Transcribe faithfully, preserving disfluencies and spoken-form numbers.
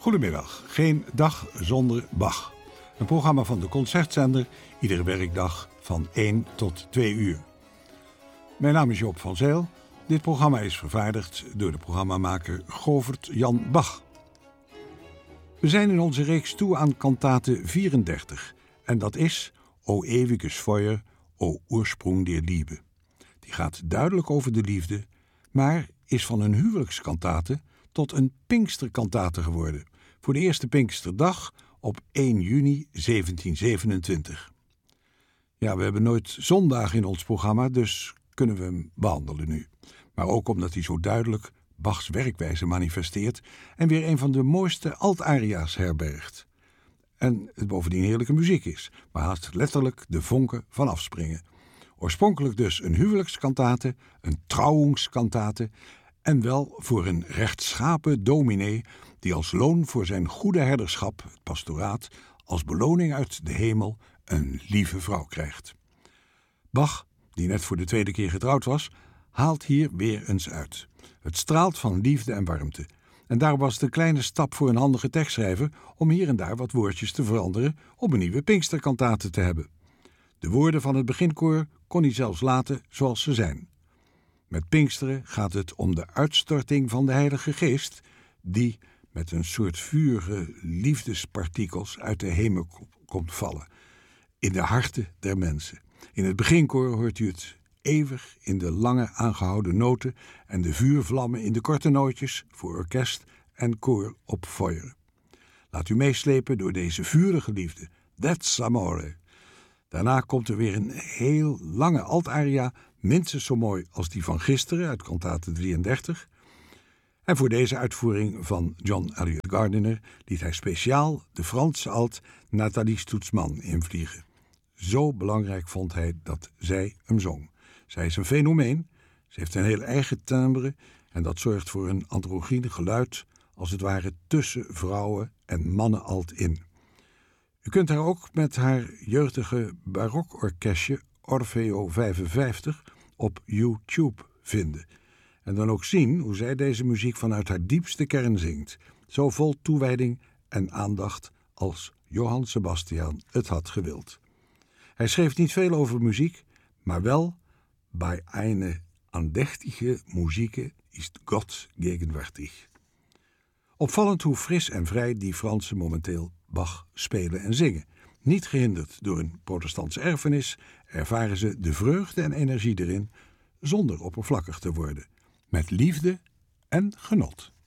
Goedemiddag, geen dag zonder Bach. Een programma van de Concertzender, iedere werkdag van één tot twee uur. Mijn naam is Joop van Zijl. Dit programma is vervaardigd door de programmamaker Govert Jan Bach. We zijn in onze reeks toe aan kantate vierendertig. En dat is O ewiges Feuer, O Ursprung der Liebe. Die gaat duidelijk over de liefde, maar is van een huwelijkskantate tot een Pinksterkantate geworden. Voor de eerste Pinksterdag op één juni zeventien zevenentwintig. Ja, we hebben nooit zondag in ons programma, dus kunnen we hem behandelen nu. Maar ook omdat hij zo duidelijk Bachs werkwijze manifesteert en weer een van de mooiste alt-aria's herbergt. En het bovendien heerlijke muziek is, maar haast letterlijk de vonken van afspringen. Oorspronkelijk dus een huwelijkskantate, een trouwungskantate en wel voor een rechtschapen dominee die als loon voor zijn goede herderschap, het pastoraat, als beloning uit de hemel een lieve vrouw krijgt. Bach, die net voor de tweede keer getrouwd was, haalt hier weer eens uit. Het straalt van liefde en warmte. En daar was de kleine stap voor een handige tekstschrijver om hier en daar wat woordjes te veranderen om een nieuwe Pinksterkantate te hebben. De woorden van het beginkoor kon hij zelfs laten zoals ze zijn. Met Pinksteren gaat het om de uitstorting van de Heilige Geest, die met een soort vurige liefdespartikels uit de hemel komt vallen, in de harten der mensen. In het beginkoor hoort u het eeuwig in de lange aangehouden noten en de vuurvlammen in de korte nootjes voor orkest en koor op feuer. Laat u meeslepen door deze vurige liefde. That's amore. Daarna komt er weer een heel lange altaria, minstens zo mooi als die van gisteren uit kantate drieëndertig. En voor deze uitvoering van John Eliot Gardiner liet hij speciaal de Franse alt Nathalie Stoetsman invliegen. Zo belangrijk vond hij dat zij hem zong. Zij is een fenomeen, ze heeft een heel eigen timbre en dat zorgt voor een androgyne geluid, als het ware tussen vrouwen en mannen alt in. U kunt haar ook met haar jeugdige barokorkestje Orfeo vijfenvijftig op YouTube vinden. En dan ook zien hoe zij deze muziek vanuit haar diepste kern zingt. Zo vol toewijding en aandacht als Johann Sebastian het had gewild. Hij schreef niet veel over muziek, maar wel bij eine andächtige Musik ist Gott gegenwärtig. Opvallend hoe fris en vrij die Fransen momenteel Bach spelen en zingen. Niet gehinderd door een protestantse erfenis, ervaren ze de vreugde en energie erin, zonder oppervlakkig te worden, met liefde en genot.